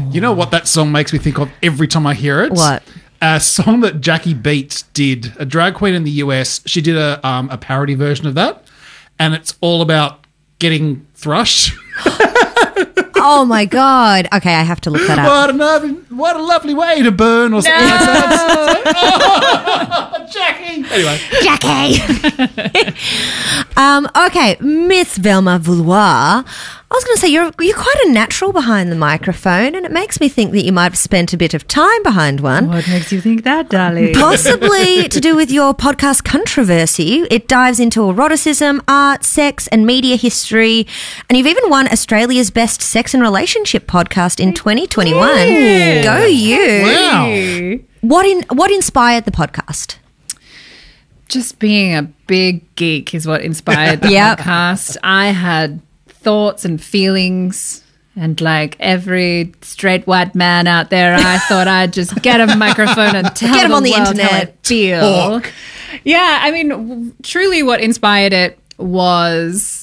You know what that song makes me think of every time I hear it? What? A song that Jackie Beats did, a drag queen in the US. She did a parody version of that, and it's all about getting thrushed. Oh my God. Okay, I have to look that up. What a lovely way to burn or something like that. It's like, Jackie. Anyway. Jackie. Okay, Miss Velma Vouloir. I was going to say, you're quite a natural behind the microphone, and it makes me think that you might have spent a bit of time behind one. What makes you think that, darling? Possibly to do with your podcast Controversy. It dives into eroticism, art, sex, and media history. And you've even won Australia's Best Sex and Relationship Podcast in 2021. Yeah. Go you. Wow. What inspired the podcast? Just being a big geek is what inspired the Yep. podcast. I had thoughts and feelings, and like every straight white man out there, I thought I'd just get a microphone and tell Get 'em the on the world internet. how I feel. Talk. Yeah, I mean, truly what inspired it was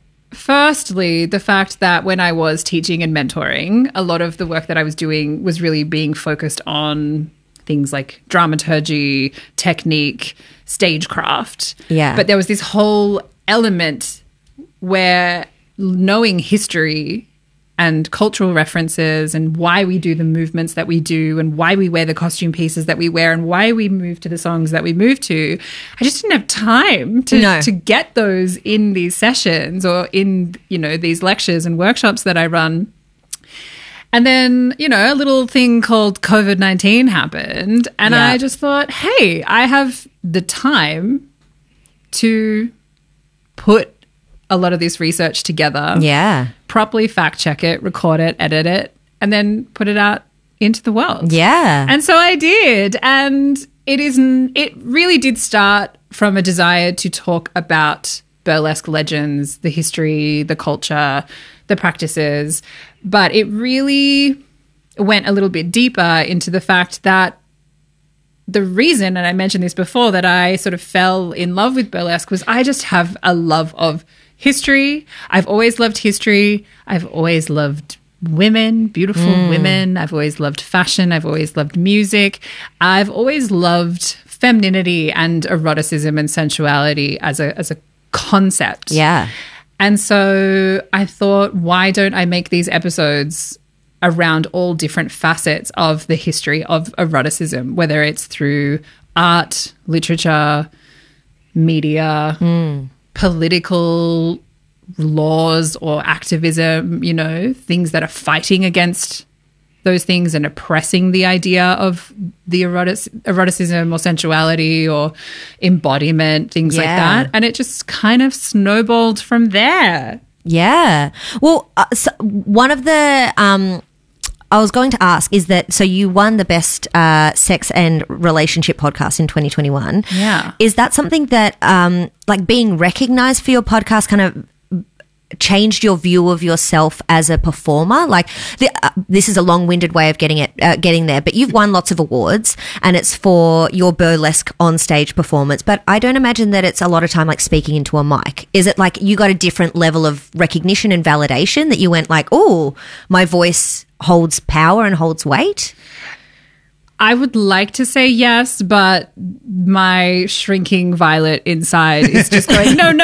firstly the fact that when I was teaching and mentoring, a lot of the work that I was doing was really being focused on things like dramaturgy, technique, stagecraft. Yeah. But there was this whole element where knowing history and cultural references and why we do the movements that we do and why we wear the costume pieces that we wear and why we move to the songs that we move to, I just didn't have time to get those in these sessions or in, these lectures and workshops that I run. And then, a little thing called COVID-19 happened, and Yeah. I just thought, hey, I have the time to put a lot of this research together, Yeah. properly fact check it, record it, edit it, and then put it out into the world. Yeah. And so I did. And it really did start from a desire to talk about burlesque legends, the history, the culture, the practices. But it really went a little bit deeper into the fact that the reason, and I mentioned this before, that I sort of fell in love with burlesque was I just have a love of history. I've always loved history. I've always loved women, beautiful women. I've always loved fashion. I've always loved music. I've always loved femininity and eroticism and sensuality as a concept. Yeah. And so I thought, why don't I make these episodes around all different facets of the history of eroticism, whether it's through art, literature, media, political laws or activism, things that are fighting against those things and oppressing the idea of the eroticism or sensuality or embodiment, things like Yeah. that. And it just kind of snowballed from there. Yeah. Well, so one of the I was going to ask is that, so you won the best sex and relationship podcast in 2021. Yeah. Is that something that like being recognized for your podcast kind of changed your view of yourself as a performer? Like this is a long-winded way of getting there, but you've won lots of awards and it's for your burlesque on-stage performance, but I don't imagine that it's a lot of time like speaking into a mic. Is it like you got a different level of recognition and validation that you went like, oh, my voice holds power and holds weight? I would like to say yes, but my shrinking violet inside is just going, no.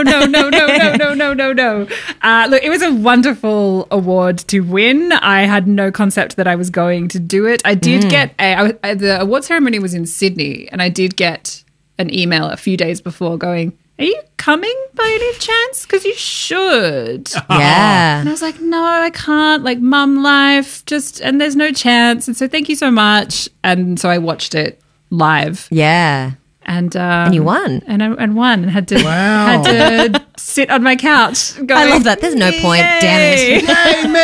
Look, it was a wonderful award to win. I had no concept that I was going to do it. I did get the award ceremony was in Sydney, and I did get an email a few days before going, are you coming by any chance? Because you should. Yeah. And I was like, no, I can't. Like, mum life, and there's no chance. And so thank you so much. And so I watched it live. Yeah. And you won. And I won and had to sit on my couch going, I love that. There's no point. Yay. Damn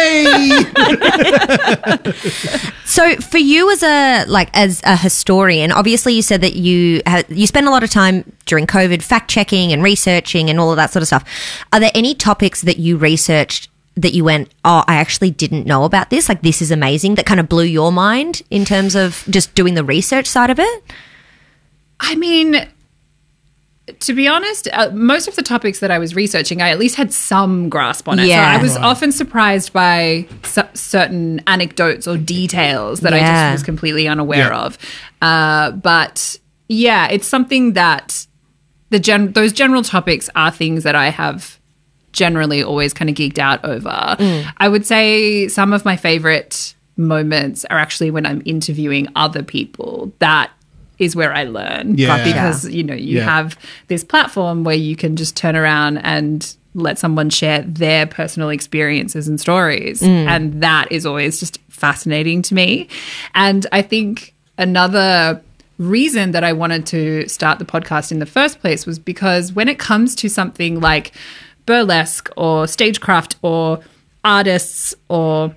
it. Yay, me! So for you as a historian, obviously you said that you spend a lot of time during COVID fact checking and researching and all of that sort of stuff. Are there any topics that you researched that you went, oh, I actually didn't know about this, like this is amazing, that kind of blew your mind in terms of just doing the research side of it? I mean, to be honest, most of the topics that I was researching, I at least had some grasp on it. Yeah. So I was often surprised by certain anecdotes or details that I just was completely unaware of. But yeah, it's something that those general topics are things that I have generally always kind of geeked out over. I would say some of my favorite moments are actually when I'm interviewing other people. That is where I learn. Yeah. Because, you have this platform where you can just turn around and let someone share their personal experiences and stories. And that is always just fascinating to me. And I think another reason that I wanted to start the podcast in the first place was because when it comes to something like burlesque or stagecraft or artists or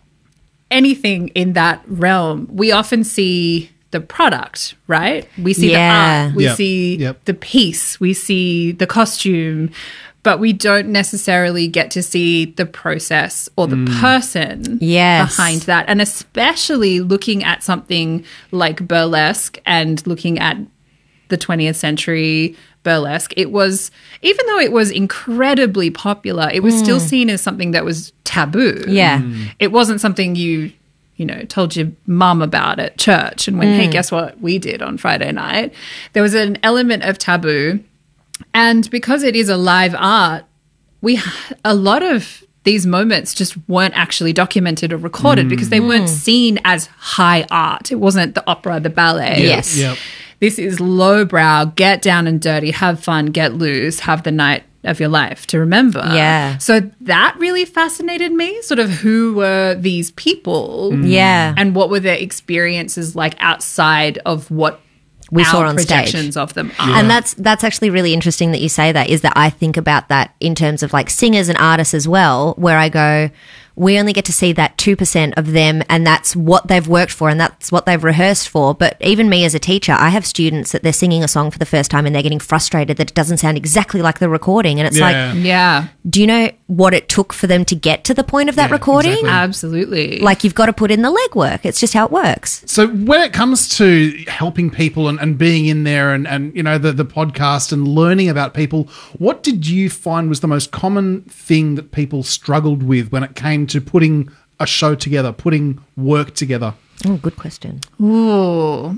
anything in that realm, we often see the product, right? We see the art, we see the piece, we see the costume, but we don't necessarily get to see the process or the person behind that. And especially looking at something like burlesque and looking at the 20th century burlesque, it was, even though it was incredibly popular, it was still seen as something that was taboo. It wasn't something you told your mum about at church and went, hey, guess what we did on Friday night? There was an element of taboo. And because it is a live art, a lot of these moments just weren't actually documented or recorded because they weren't seen as high art. It wasn't the opera, the ballet. Yes. Yep. This is lowbrow, get down and dirty, have fun, get loose, have the night of your life to remember. Yeah. So that really fascinated me, sort of who were these people and what were their experiences like outside of what we saw our on projections stage of them are. And that's actually really interesting that you say that, is that I think about that in terms of like singers and artists as well, where I go, we only get to see that 2% of them, and that's what they've worked for and that's what they've rehearsed for. But even me as a teacher, I have students that they're singing a song for the first time and they're getting frustrated that it doesn't sound exactly like the recording. And it's like, do you know what it took for them to get to the point of that recording? Exactly. Absolutely. Like, you've got to put in the legwork. It's just how it works. So when it comes to helping people and being in there and the podcast and learning about people, what did you find was the most common thing that people struggled with when it came to putting a show together, putting work together? Oh, good question. Ooh.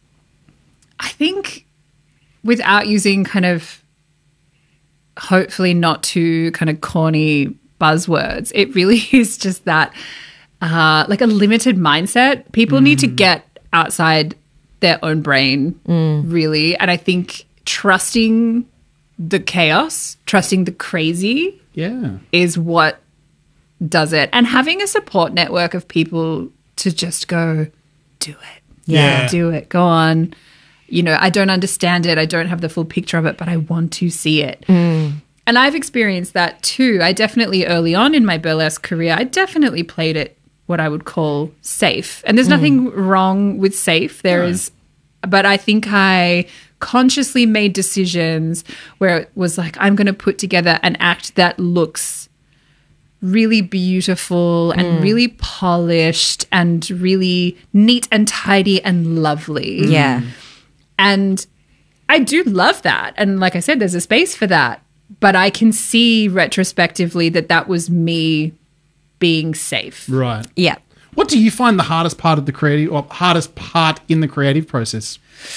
I think without using kind of hopefully not too kind of corny buzzwords, it really is just that like a limited mindset. People need to get outside their own brain, really. And I think trusting the chaos, trusting the crazy is what does it. And having a support network of people to just go, do it. Yeah. Do it. Go on. I don't understand it. I don't have the full picture of it, but I want to see it. And I've experienced that too. I definitely, early on in my burlesque career, I definitely played it what I would call safe. And there's nothing wrong with safe. There is, but I think I consciously made decisions where it was like, I'm going to put together an act that looks really beautiful and really polished and really neat and tidy and lovely. Yeah. And I do love that. And like I said, there's a space for that. But I can see retrospectively that was me being safe. Right. Yeah. What do you find the hardest part of the creative, or hardest part in the creative process?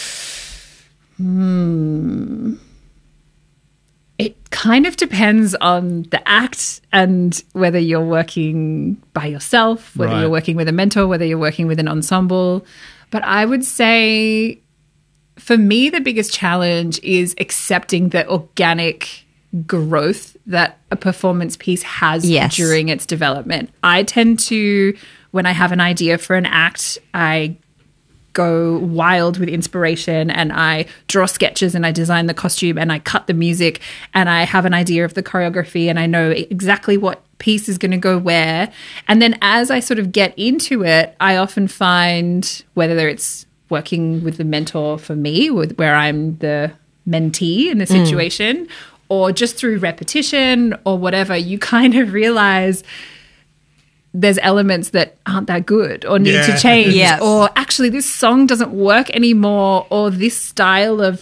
It kind of depends on the act and whether you're working by yourself, whether you're working with a mentor, whether you're working with an ensemble. But I would say for me, the biggest challenge is accepting the organic growth that a performance piece has during its development. I tend to, when I have an idea for an act, I go wild with inspiration and I draw sketches and I design the costume and I cut the music and I have an idea of the choreography and I know exactly what piece is going to go where. And then as I sort of get into it, I often find, whether it's working with the mentor for me, where I'm the mentee in the situation, or just through repetition or whatever, you kind of realize there's elements that aren't that good or need to change. Yes. Or actually this song doesn't work anymore, or this style of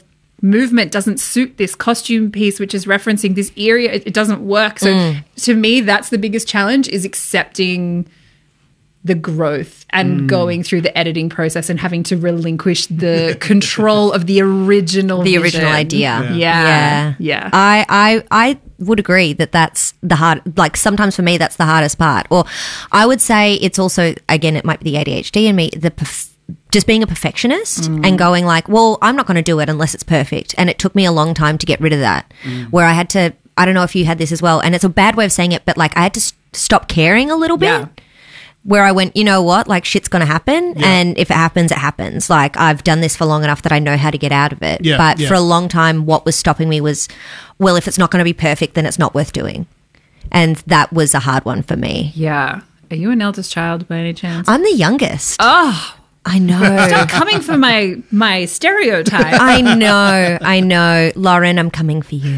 movement doesn't suit this costume piece, which is referencing this area. It doesn't work. So to me, that's the biggest challenge, is accepting the growth and going through the editing process and having to relinquish the control of the original original idea. Yeah. I would agree that that's the hard, like sometimes for me that's the hardest part. Or I would say it's also, again, it might be the ADHD in me, just being a perfectionist and going like, well, I'm not going to do it unless it's perfect. And it took me a long time to get rid of that, where I had to, I don't know if you had this as well, and it's a bad way of saying it, but like I had to stop caring a little bit. Yeah. Where I went, you know what, like shit's going to happen. Yeah. And if it happens, it happens. Like I've done this for long enough that I know how to get out of it. Yeah, but for a long time, what was stopping me was, well, if it's not going to be perfect, then it's not worth doing. And that was a hard one for me. Yeah. Are you an eldest child by any chance? I'm the youngest. Oh, I know. Stop coming for my stereotype. I know. Lauren, I'm coming for you.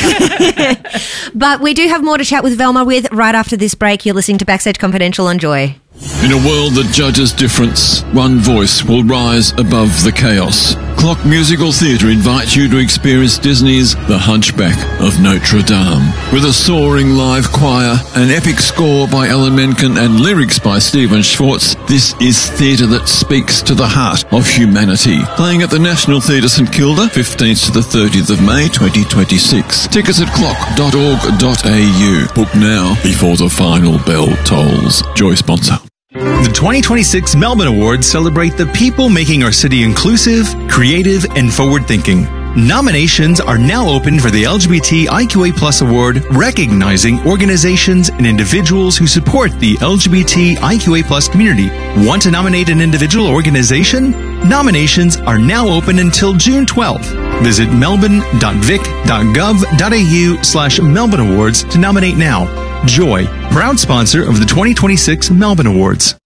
But we do have more to chat with Velma with right after this break. You're listening to Backstage Confidential on Joy. In a world that judges difference, one voice will rise above the chaos. Clock Musical Theatre invites you to experience Disney's The Hunchback of Notre Dame. With a soaring live choir, an epic score by Alan Menken and lyrics by Stephen Schwartz, this is theatre that speaks to the heart of humanity. Playing at the National Theatre St Kilda, 15th to the 30th of May 2026. Tickets at clock.org.au. Book now before the final bell tolls. Joy sponsor. The 2026 Melbourne Awards celebrate the people making our city inclusive, creative, and forward-thinking. Nominations are now open for the LGBTIQA+ Award, recognizing organizations and individuals who support the LGBTIQA+ community. Want to nominate an individual or organization? Nominations are now open until June 12th. Visit melbourne.vic.gov.au/Melbourne Awards to nominate now. Joy, proud sponsor of the 2026 Melbourne Awards.